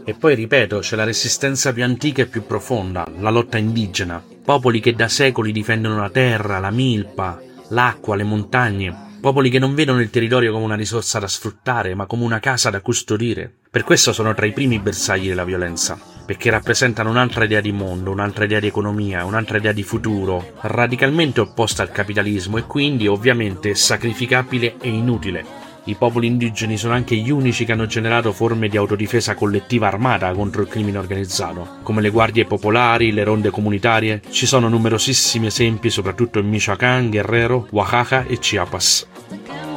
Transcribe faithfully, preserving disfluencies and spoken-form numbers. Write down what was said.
E poi ripeto, c'è la resistenza più antica e più profonda, la lotta indigena. Popoli che da secoli difendono la terra, la milpa, l'acqua, le montagne. Popoli che non vedono il territorio come una risorsa da sfruttare, ma come una casa da custodire. Per questo sono tra i primi bersagli della violenza, perché rappresentano un'altra idea di mondo, un'altra idea di economia, un'altra idea di futuro, radicalmente opposta al capitalismo e quindi ovviamente sacrificabile e inutile. I popoli indigeni sono anche gli unici che hanno generato forme di autodifesa collettiva armata contro il crimine organizzato, come le guardie popolari, le ronde comunitarie. Ci sono numerosissimi esempi soprattutto in Michoacán, Guerrero, Oaxaca e Chiapas.